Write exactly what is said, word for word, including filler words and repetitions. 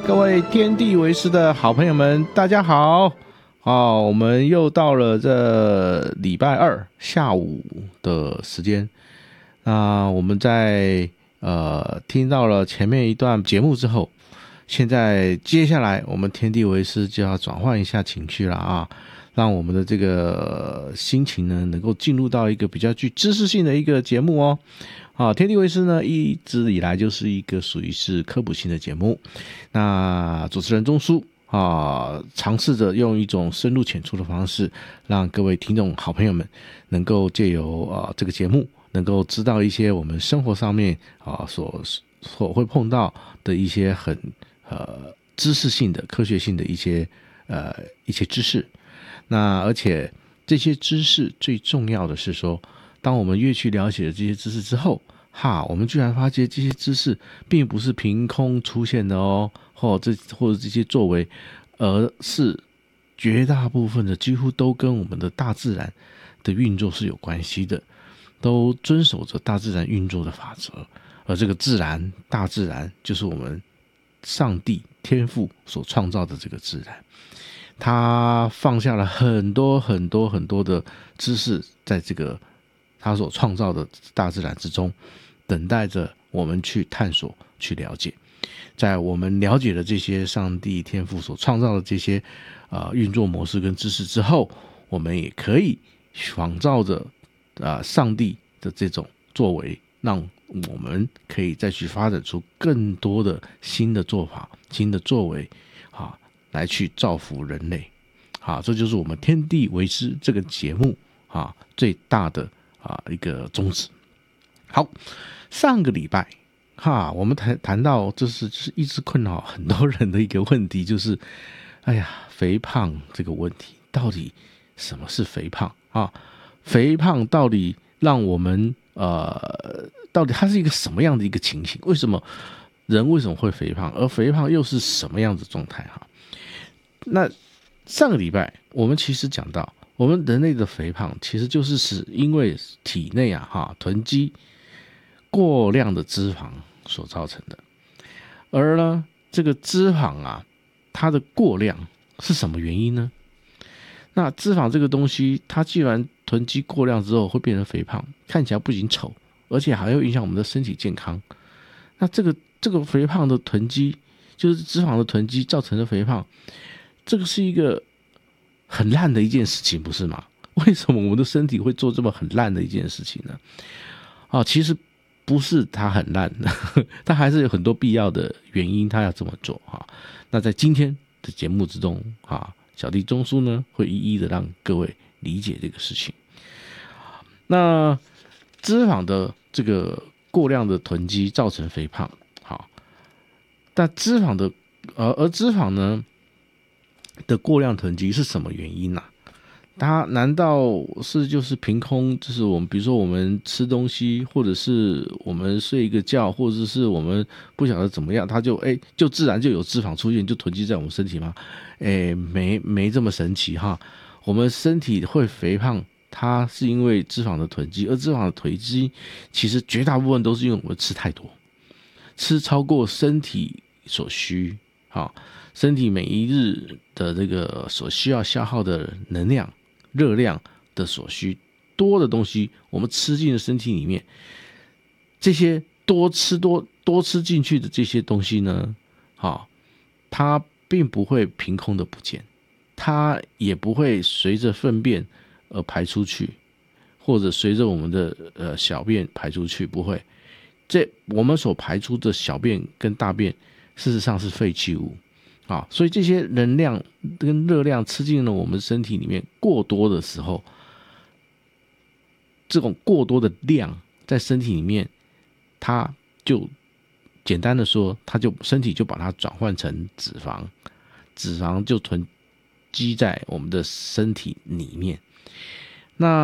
各位天地为师的好朋友们，大家好！哦，我们又到了这礼拜二下午的时间。那我们在呃听到了前面一段节目之后，现在接下来我们天地为师就要转换一下情绪了啊，让我们的这个心情呢能够进入到一个比较具知识性的一个节目哦。啊，天地为师呢一直以来就是一个属于是科普性的节目，那主持人钟叔啊，尝试着用一种深入浅出的方式，让各位听众好朋友们能够借由啊这个节目，能够知道一些我们生活上面啊所所会碰到的一些很呃知识性的、科学性的一些呃一些知识。那而且这些知识最重要的是说，当我们越去了解了这些知识之后，哈，我们居然发现这些知识并不是凭空出现的哦，或这或者这些作为，而是绝大部分的几乎都跟我们的大自然的运作是有关系的，都遵守着大自然运作的法则。而这个自然，大自然就是我们上帝天父所创造的这个自然，他放下了很多很多很多的知识在这个他所创造的大自然之中，等待着我们去探索、去了解。在我们了解了这些上帝天父所创造的这些呃运作模式跟知识之后，我们也可以仿照着啊、呃、上帝的这种作为，让我们可以再去发展出更多的新的做法、新的作为，啊，来去造福人类。好，这就是我们天地为师这个节目啊最大的啊一个宗旨。好，上个礼拜哈，我们谈谈到这是就是一直困扰很多人的一个问题，就是哎呀，肥胖这个问题，到底什么是肥胖啊？肥胖到底让我们呃，到底它是一个什么样的一个情形？为什么人为什么会肥胖？而肥胖又是什么样子状态哈？那上个礼拜我们其实讲到，我们人类的肥胖其实就是使因为体内啊哈囤积过量的脂肪所造成的。而呢，这个脂肪啊，它的过量是什么原因呢？那脂肪这个东西，它既然囤积过量之后会变成肥胖，看起来不仅丑，而且还会影响我们的身体健康。那这个这个肥胖的囤积，就是脂肪的囤积造成的肥胖，这个是一个很烂的一件事情，不是吗？为什么我们的身体会做这么很烂的一件事情呢？啊，其实不是它很烂，它还是有很多必要的原因，它要这么做哈。那在今天的节目之中啊，小弟钟叔呢会一一的让各位理解这个事情。那脂肪的这个过量的囤积造成肥胖，好，但脂肪的而而脂肪呢的过量囤积是什么原因呢、啊？它难道是就是凭空，就是我们比如说我们吃东西，或者是我们睡一个觉，或者是我们不晓得怎么样，它就哎就自然就有脂肪出现，就囤积在我们身体吗？哎，没没这么神奇哈。我们身体会肥胖，它是因为脂肪的囤积，而脂肪的囤积其实绝大部分都是因为我们吃太多，吃超过身体所需，好，身体每一日的这个所需要消耗的能量。热量的所需多的东西，我们吃进了身体里面，这些多吃多多吃进去的这些东西呢，好，它并不会凭空的不见，它也不会随着粪便而排出去，或者随着我们的呃小便排出去，不会。这我们所排出的小便跟大便，事实上是废弃物。啊，所以这些能量跟热量吃进了我们身体里面过多的时候，这种过多的量在身体里面，它就简单的说，它就身体就把它转换成脂肪，脂肪就囤积在我们的身体里面。那